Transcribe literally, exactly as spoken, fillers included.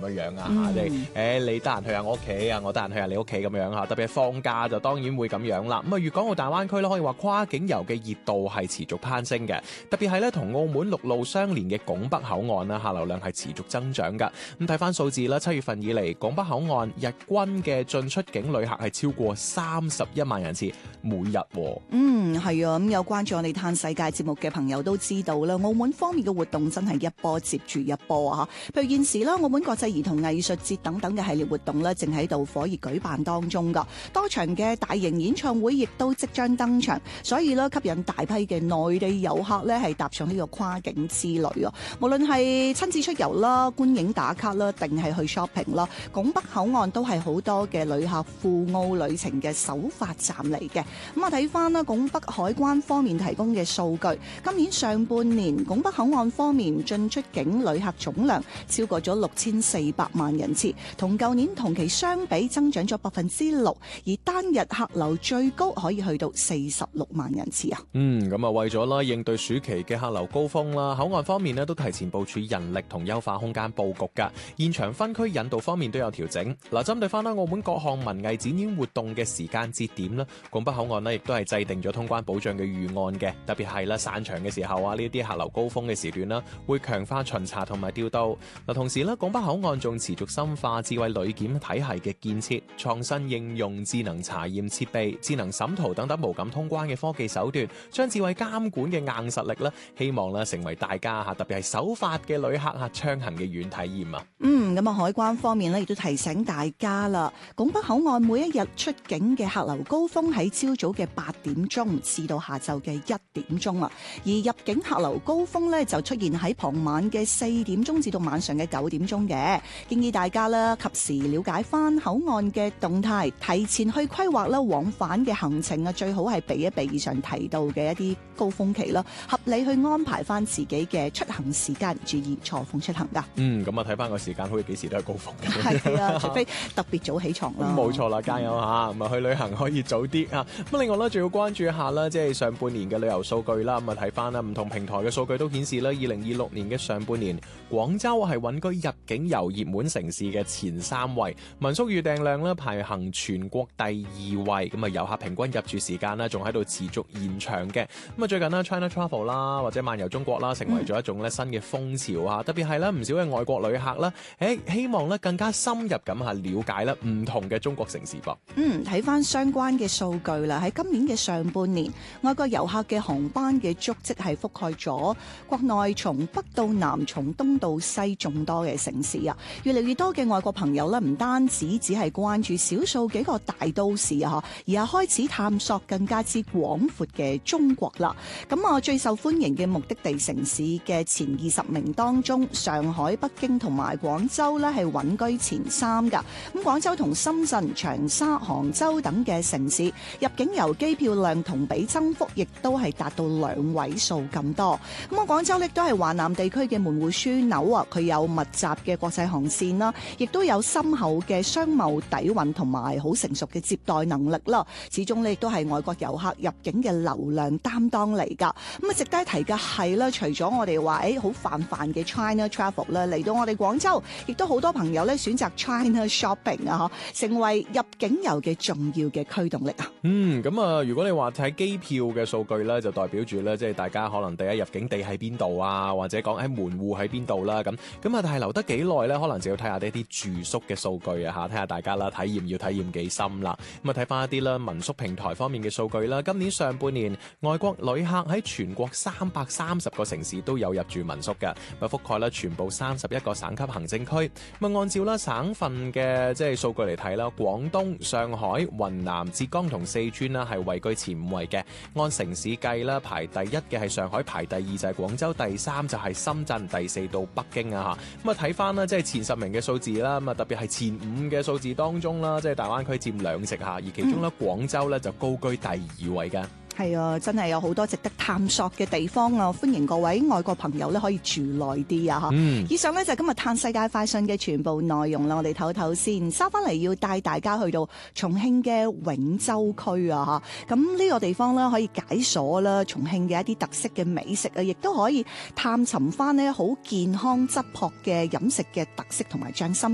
樣樣啊，即係誒你得閒去下我屋企啊，我得閒去下你屋企咁樣嚇。特別係放假就當然會咁樣啦。咁啊，粵港澳大灣區咧可以話跨境遊嘅熱度係持續攀升嘅，特別係咧同澳門陸路相連嘅拱北口岸啦，客流量係持續增長㗎。咁睇翻數字啦，七月份以嚟拱北口岸日均嘅進出境旅客係超過三十一萬人次每日。 嗯，係啊，咁有關注我哋嘆世界節目嘅朋友都知道啦，澳門方面嘅活動真係一波接住一波啊！譬如現時啦，澳門國際兒童藝術節等等嘅系列活動咧，正喺度火熱舉辦當中噶，多場嘅大型演唱會亦都即將登場，所以咧吸引大批嘅內地遊客咧係踏上呢個跨境之旅啊！無論係親子出遊啦、觀影打卡啦，定係去 shopping 啦，拱北口岸都係好多嘅旅客赴澳旅程嘅首發站嚟嘅。咁啊，睇翻啦，拱北海關方面提供嘅數據，今年上半年拱北口岸方面進出境旅客總量超過咗六千四百萬人次，同舊年同期相比增長咗百分之六，而單日客流最高可以去到四十六萬人次啊！ 嗯，咁啊，為咗啦應對暑期嘅客流高峰啦，口岸方面咧都提前部署人力同優化空間佈局㗎，現場分區引導方面都有調整。嗱，針對翻啦澳門各項文藝展演活動嘅時間節點啦，拱北口岸咧亦都係制定咗通關保障嘅預案嘅，特別係啦散場嘅時候啊，呢啲客流高峰嘅時段啦，會強化巡查同埋調度。嗱，同時咧，拱北口岸仲持續深化智慧旅檢體系嘅建設，創新應用智能查驗設備、智能審圖等等無感通關嘅科技手段，將智慧監管嘅硬實力咧，希望咧成為大家嚇，特別係首發嘅旅客嚇暢行嘅軟體驗啊！ 嗯，咁啊，海關方面咧亦都提醒大家啦，拱北口岸每一日出境嘅客流高峰喺朝早嘅八點鐘至到下晝嘅一點鐘啊，而入境客流高峰咧就出現喺傍晚嘅四點鐘至到晚上嘅九點鐘嘅，建議大家啦及時了解翻口岸嘅動態，提前去規劃啦往返嘅行程啊，最好係避一避以上提到嘅一啲高峰期啦，合理去安排翻自己嘅出行時間，注意錯峰出行噶。 嗯，咁啊睇翻個時間，好似幾時都係高峰嘅。 係啊，除非特別早起床啦。 冇錯啦，加油嚇！咁啊去旅行可以早啲啊。咁另外咧，仲要關注一下啦，即係上半年嘅旅遊數據啦。咁啊睇翻啦，唔同平台嘅數據都顯示啦，二零二六年嘅上半年，廣州係穩居入境遊熱門城市嘅前三位，民宿預訂量咧排行全國第二位。咁啊遊客平均入住時間咧仲喺度持續延長嘅。咁啊最近咧 China Travel 啦或者漫遊中國啦，成為咗一種咧新嘅風潮啊！特別係咧唔少嘅外國旅客啦，誒希望咧更加深入咁嚇了解咧唔同嘅中國城市噃。 嗯，睇翻相關嘅數據啦，喺今年嘅上半年，外國遊客嘅航班嘅足跡係覆蓋咗國內從北到南、從東到西眾多嘅城市啊！越嚟越多嘅外國朋友咧，唔單止只係關注少數幾個大都市啊，而係開始探索更加之廣闊嘅中國啦。咁啊，最受歡迎嘅目的地城市嘅前二十名當中，上海、北京同埋廣州咧係穩居前三噶。咁廣州同深圳、長沙、杭州等嘅城市入境遊機票量同比增幅亦都係達到兩位數咁多。咁啊，廣州亦都係華南地區嘅門戶樞紐啊，佢有密集嘅國際航線啦，亦都有深厚嘅商貿底蘊同埋好成熟嘅接待能力啦。始終咧亦都係外國遊客入境嘅流量擔當嚟噶。咁啊，值得一提嘅係咧，除咗我哋話誒好泛泛嘅 China Travel 咧，嚟到我哋廣州，亦都好多朋友咧選擇 China Shopping 啊，成為入境遊嘅重要嘅驅動力啊。 嗯，咁啊，如果你話睇機票嘅數據咧，就代表住咧，即係大家可能第一入境地喺邊度啊，或者講喺門戶喺邊度啦，咁咁啊，但係留得幾耐咧，可能就要睇下呢啲住宿嘅數據啊嚇，睇下大家啦，體驗要體驗幾深啦。咁啊，睇翻一啲啦民宿平台方面嘅數據啦，今年上半年外國旅客喺全國三百三十個城市都有入住民宿嘅，咁覆蓋啦全部三十一個省級行政區。咁啊，按照啦省份嘅即係數據嚟睇啦，廣東、上海、雲南、浙江同四川啦係位居前五位嘅。按城市計啦，排第一嘅係上海，排第二就係廣州，第三就係深圳，第四到北京啊嚇。咁啊睇翻啦，即係前十名嘅數字啦，咁啊特別係前五嘅數字當中啦，即係大灣區佔兩席嚇，而其中咧廣州咧就高居第二位嘅。 係啊，真係有好多值得探索嘅地方啊！歡迎各位外國朋友咧可以住耐啲啊！嚇、嗯，以上咧就係今日嘆世界快訊嘅全部內容啦。我哋唞唞先，收翻嚟要帶大家去到重慶嘅永州區啊！嚇，咁呢個地方咧可以解鎖啦重慶嘅一啲特色嘅美食啊，亦都可以探尋翻呢好健康質樸嘅飲食嘅特色同埋匠心。